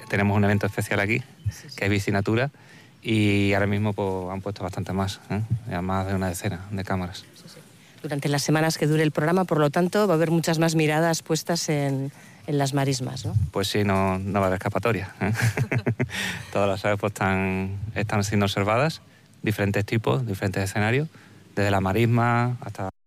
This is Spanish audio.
tenemos un evento especial aquí, que es Bicinatura, y ahora mismo pues, han puesto bastante más, ya más de una decena de cámaras. Durante las semanas que dure el programa, por lo tanto, va a haber muchas más miradas puestas en las marismas, ¿no? Pues sí, no va a haber escapatoria. Todas las aves pues, están siendo observadas, diferentes tipos, diferentes escenarios, desde la marisma hasta...